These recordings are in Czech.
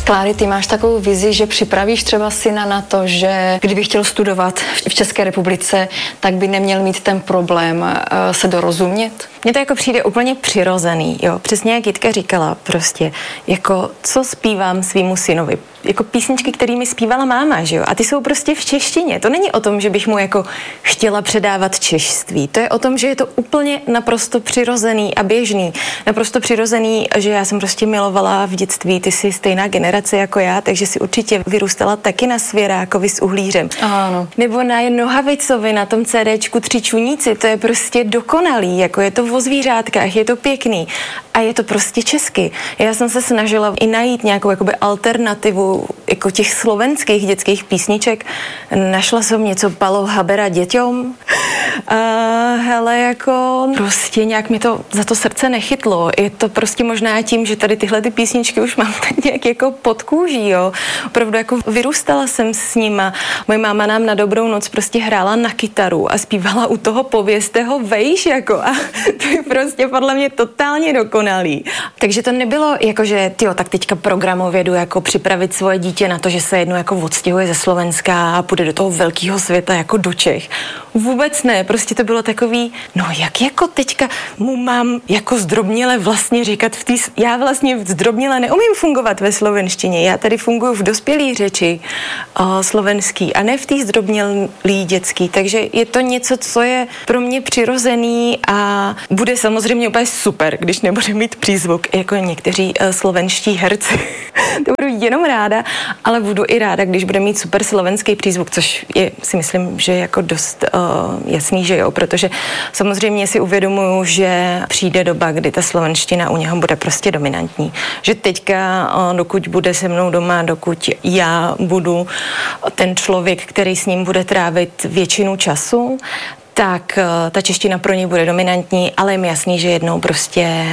Kláry, ty máš takovou vizi, že připravíš třeba syna na to, že kdyby chtěl studovat v České republice, tak by neměl mít ten problém se dorozumět? Mně to jako přijde úplně přirozený, jo. Přesně jak Jitka říkala, prostě, jako co zpívám svýmu synovi. Jako písničky, kterými zpívala máma, že jo. A ty jsou prostě v češtině. To není o tom, že bych mu jako chtěla předávat češství. To je o tom, že je to úplně naprosto přirozený a běžný. Naprosto přirozený, že já jsem prostě milovala v dětství, ty jsi stejná generace jako já, takže si určitě vyrůstala taky na Svěrákovi s Uhlířem. Ano. Nebo na Nohavicovi, na tom CDčku Tři čuníci, to je prostě dokonalý, jako je to o zvířátkách, je to pěkný a je to prostě česky. Já jsem se snažila i najít nějakou jakoby alternativu jako těch slovenských dětských písniček. Našla jsem něco Palo Habera děťom. Hele, jako prostě nějak mi to za to srdce nechytlo. Je to prostě možná tím, že tady tyhle ty písničky už mám tak nějak jako pod kůží, jo. Opravdu jako vyrůstala jsem s nima. Moje máma nám na dobrou noc prostě hrála na kytaru a zpívala u toho Povězte ho vejš, jako a to je prostě podle mě totálně dokonalý. Takže to nebylo jako, že tyjo, tak teďka programově jdu jako připravit svoje dítě na to, že se jednou jako odstěhuje ze Slovenska a půjde do toho velkého světa jako do Čech. Vůbec ne, prostě to bylo takový, no jak jako teďka mu mám jako zdrobněle vlastně říkat já vlastně zdrobněle neumím fungovat ve slovenštině, já tady funguji v dospělý řeči slovenský a ne v té zdrobnělý dětský, takže je to něco, co je pro mě přirozený a bude samozřejmě úplně super, když nebude mít přízvuk jako někteří slovenští herci. To budu jenom ráda, ale budu i ráda, když bude mít super slovenský přízvuk, což je, si myslím, že je jako dost jasný, že jo, protože samozřejmě si uvědomuju, že přijde doba, kdy ta slovenština u něho bude prostě dominantní. Že teďka, dokud bude se mnou doma, dokud já budu ten člověk, který s ním bude trávit většinu času, tak ta čeština pro něj bude dominantní, ale je mi jasný, že jednou prostě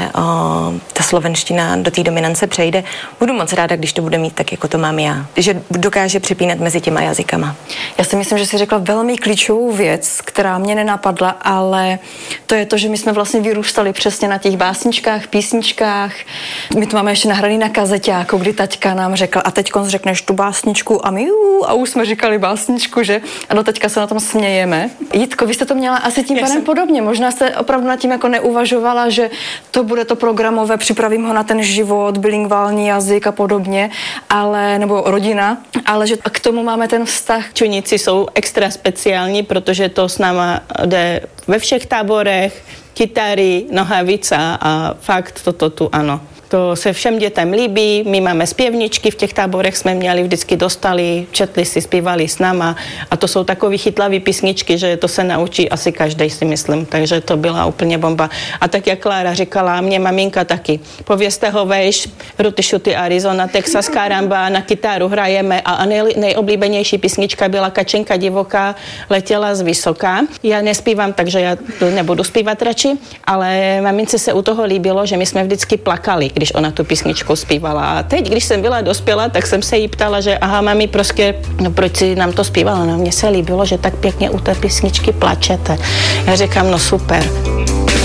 ta slovenština do té dominance přejde. Budu moc ráda, když to bude mít tak, jako to mám já. Že dokáže připínat mezi těma jazykama. Já si myslím, že jsi řekla velmi klíčovou věc, která mě nenapadla, ale to je to, že my jsme vlastně vyrůstali přesně na těch básničkách, písničkách. My to máme ještě nahraný na kazeťáku, kdy taťka nám řekl, a teďkon řekneš tu básničku a my a už jsme říkali básničku, že? A do teďka se na tom smějeme. Jitko, vy jste to měla asi tím pádem podobně. Možná jste opravdu nad tím jako neuvažovala, že to bude to programové, připravím ho na ten život, bilingvální jazyk a podobně, ale, nebo rodina, ale že k tomu máme ten vztah. Čuníci jsou extra speciální, protože to s náma jde ve všech táborech, kytary, nohavica a fakt toto tu ano. To se všem dětem líbí, my máme zpěvničky, v těch táborech jsme měli, vždycky dostali, četli si, zpívali s náma a to jsou takový chytlavý písničky, že to se naučí asi každý, si myslím, takže to byla úplně bomba. A tak jak Klára říkala, mě maminka taky, Povězte ho vejš, Ruty Šuty Arizona, Texas Karamba, na kytaru hrajeme a nejoblíbenější písnička byla Kačenka divoká, letěla z vysoká. Já nespívám, takže já to nebudu zpívat radši, ale mamince se u toho líbilo, že my jsme vždycky plakali, když ona tu písničku zpívala. A teď, když jsem byla dospělá, tak jsem se jí ptala, že aha, mami, prostě, no proč si nám to zpívala? No, mně se líbilo, že tak pěkně u té písničky plačete. Já říkám, no super.